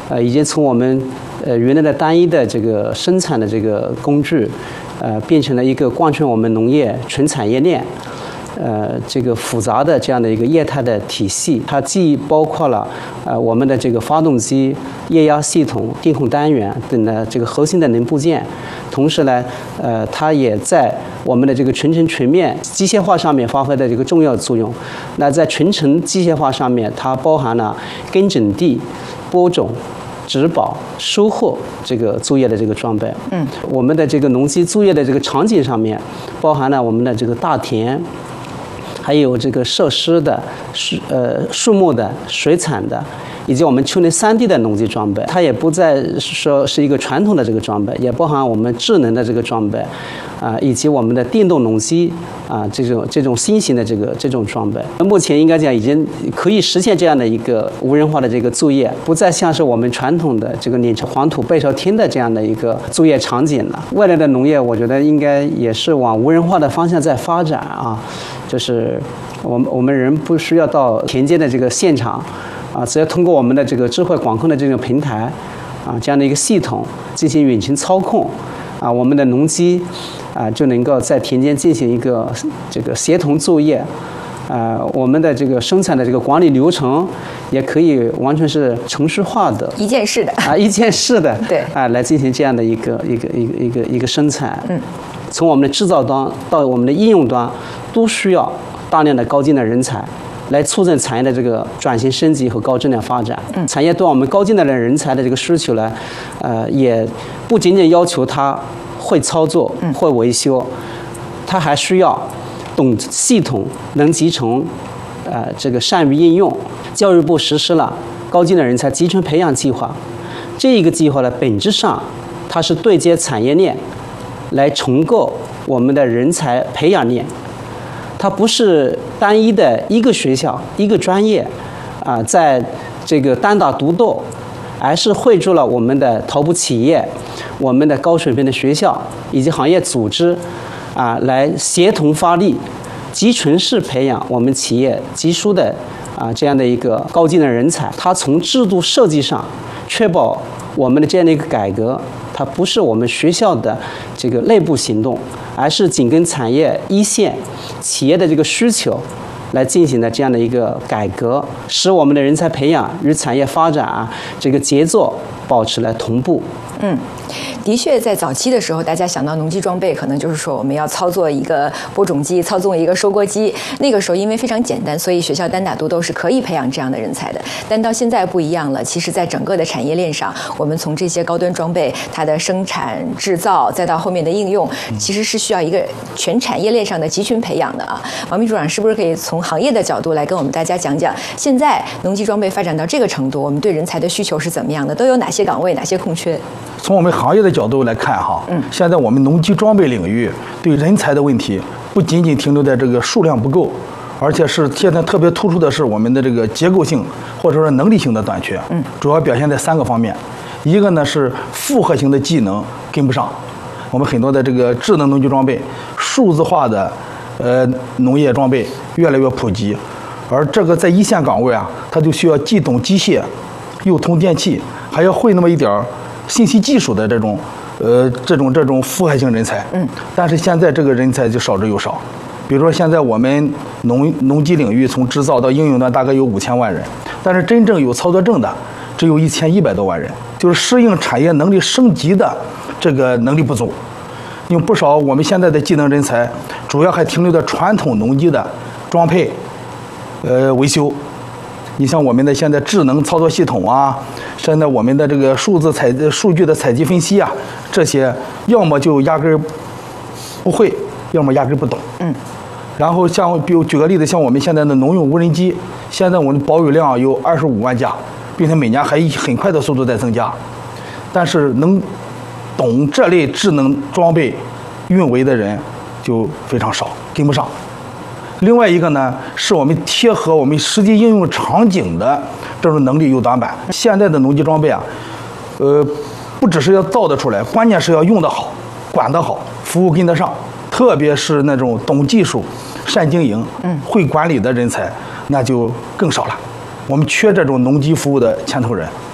已经从我们原来的单一的这个生产的这个工具，变成了一个贯穿我们农业全产业链。这个复杂的这样的一个业态的体系，它既包括了我们的这个发动机、液压系统、电控单元等的这个核心的零部件，同时呢，它也在我们的这个全程全面机械化上面发挥的这个重要作用。那在全程机械化上面，它包含了耕整地、播种、植保、收获这个作业的这个装备。我们的这个农机作业的这个场景上面，包含了我们的这个大田。还有这个设施的、树木的、水产的，以及我们丘陵3D 的农机装备，它也不再说是一个传统的这个装备，也包含我们智能的这个装备，以及我们的电动农机这种新型的这种装备。目前应该讲已经可以实现这样的一个无人化的这个作业，不再像是我们传统的这个碾成黄土背朝天的这样的一个作业场景了。未来的农业，我觉得应该也是往无人化的方向在发展啊。就是我们人不需要到田间的这个现场，只要通过我们的这个智慧管控的这种平台，这样的一个系统进行远程操控，我们的农机就能够在田间进行一个这个协同作业，我们的这个生产的这个管理流程也可以完全是程序化的， 一件式的一件式的对来进行这样的一个生产。从我们的制造端到我们的应用端，都需要大量的高精的人才，来促进产业的这个转型升级和高质量发展。产业对我们高精的人才的这个需求呢，也不仅仅要求他会操作、会维修，他还需要懂系统、能集成，这个善于应用。教育部实施了高精的人才集成培养计划，这一个计划呢，本质上它是对接产业链，来重构我们的人才培养链。它不是单一的一个学校、一个专业，在这个单打独斗，而是汇聚了我们的头部企业、我们的高水平的学校以及行业组织，来协同发力，集群式培养我们企业急需的这样的一个高精的人才。它从制度设计上确保我们的这样的一个改革，它不是我们学校的这个内部行动，而是紧跟产业一线企业的这个需求来进行的这样的一个改革，使我们的人才培养与产业发展这个节奏保持了同步。 的确，在早期的时候，大家想到农机装备，可能就是说我们要操作一个播种机，操纵一个收割机。那个时候因为非常简单，所以学校单打独斗是可以培养这样的人才的。但到现在不一样了，其实在整个的产业链上，我们从这些高端装备它的生产制造，再到后面的应用，其实是需要一个全产业链上的集群培养的啊。王秘书长是不是可以从行业的角度来跟我们大家讲讲，现在农机装备发展到这个程度，我们对人才的需求是怎么样的？都有哪些岗位，哪些空缺？ 从我们行业的角度来看现在我们农机装备领域对人才的问题不仅仅停留在这个数量不够，而且是现在特别突出的是我们的这个结构性或者说能力性的短缺。主要表现在3个方面。一个呢是复合型的技能跟不上，我们很多的这个智能农机装备、数字化的农业装备越来越普及，而这个在一线岗位它就需要既懂机械又通电气，还要会那么一点信息技术的这种复合型人才。但是现在这个人才就少之又少。比如说现在我们农机领域从制造到应用端大概有5000万人，但是真正有操作证的只有1100多万人，就是适应产业能力升级的这个能力不足。因为不少我们现在的技能人才主要还停留在传统农机的装配维修。你像我们的现在智能操作系统现在我们的这个数据的采集分析这些要么就压根不会，要么压根不懂。然后比如举个例子，像我们现在的农用无人机，现在我们保有量有25万架，并且每年还以很快的速度在增加，但是能懂这类智能装备运维的人就非常少，跟不上。另外一个呢，是我们贴合我们实际应用场景的这种能力有短板。现在的农机装备不只是要造得出来，关键是要用得好、管得好、服务跟得上。特别是那种懂技术、善经营、会管理的人才，那就更少了。我们缺这种农机服务的牵头人。